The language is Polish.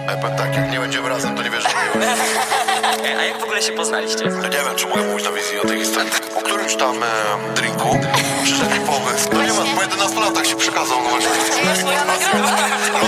A ja powiem tak, jak nie będziemy razem, to nie wierzę w miłość. A jak w ogóle się poznaliście? Ja nie wiem, czy mogę mówić na wizji o tej historii. Po którymś tam drinku przyszedł mi pomysł. No nie ma, po 11 latach się przekazał, no właśnie.